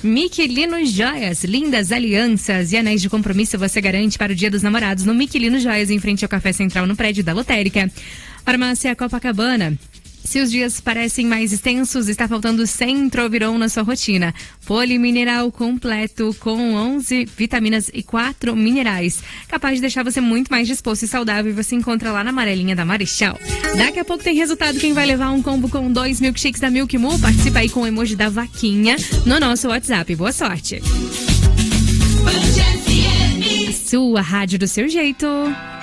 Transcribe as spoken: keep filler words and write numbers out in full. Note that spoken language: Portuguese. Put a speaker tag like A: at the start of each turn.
A: Miquelino Joias, lindas alianças e anéis de compromisso você garante para o Dia dos Namorados no Miquelino Joias, em frente ao Café Central, no prédio da Lotérica. Farmácia Copacabana. Se os dias parecem mais extensos, está faltando Centroviron na sua rotina. Polimineral completo com onze vitaminas e quatro minerais. Capaz de deixar você muito mais disposto e saudável. E você encontra lá na amarelinha da Marechal. Daqui a pouco tem resultado. Quem vai levar um combo com dois milkshakes da Milk Moo? Participa aí com o emoji da vaquinha no nosso WhatsApp. Boa sorte. Sua rádio do seu jeito.